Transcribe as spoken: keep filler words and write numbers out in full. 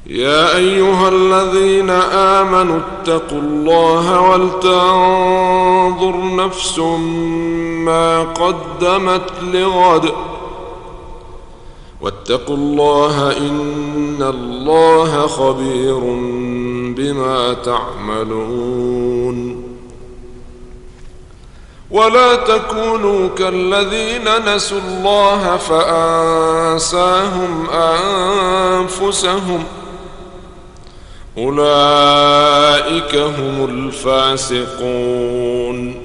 يا أيها الذين آمنوا اتقوا الله ولتنظر نفس ما قدمت لغد واتقوا الله إن الله خبير بما تعملون ولا تكونوا كالذين نسوا الله فأنساهم أنفسهم أولئك هم الفاسقون